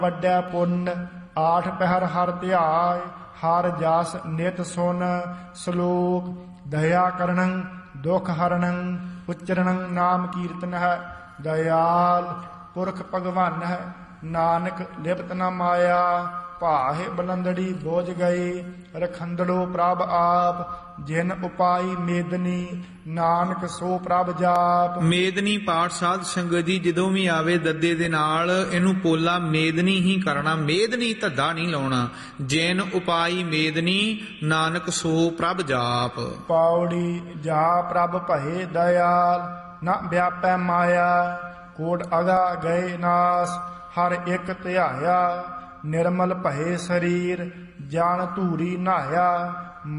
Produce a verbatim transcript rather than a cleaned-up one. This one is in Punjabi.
ਵੱਡਾ ਪੁੰਨ ਆਠ ਪਹਿਰ ਹਰ ਧਿਆਇ, ਹਰ ਜਸ ਨਿਤ ਸੁਨ। ਸ਼ਲੋਕ ਦਇਆ ਕਰਣੰ ਦੁਖ ਹਰਣੰ, ਉਚਰਣੰ ਨਾਮ ਕੀਰਤਨ ਹੈ। ਦਇਆਲ ਪੁਰਖ ਭਗਵਾਨ ਹੈ, ਨਾਨਕ ਲਿਪਤ ਨ ਮਾਇਆ। ਭਾਹੇ ਬਲੰਦੜੀ ਬੋਝ ਗਏ, ਰਖੰਦੜੋ ਪ੍ਰਭ ਆਪ। ਜਿਨ ਉਪਾਈ ਮੇਦਨੀ, ਨਾਨਕ ਸੋ ਪ੍ਰਭ ਜਾਪ। ਮੇਦਨੀ ਪਾਠ ਸਾਧ ਸੰਗਤ ਜੀ ਜਦੋਂ ਵੀ ਆਵੇ ਦੱਦੇ ਦੇ ਨਾਲ ਇਹਨੂੰ ਪੋਲਾ ਮੇਦਨੀ ਹੀ ਕਰਨਾ, ਮੇਦਨੀ ਧੱਦਾ ਨਹੀਂ ਲਾਉਣਾ। ਜਿਨ ਉਪਾਈ ਮੇਦਨੀ, ਨਾਨਕ ਸੋ ਪ੍ਰਭ ਜਾਪ। ਪੌੜੀ ਜਾ ਪ੍ਰਭ ਭਏ ਦਇਆਲ, ਨ ਵਿਆਪੈ ਮਾਇਆ। ਕੋਟ ਅਗਾ ਗਏ ਨਾਸ, ਹਰ ਇੱਕ ਧਿਆਇਆ। ਨਿਰਮਲ ਭਏ ਸਰੀਰ, ਜਾਨ ਧੂਰੀ ਨਹਾਇਆ।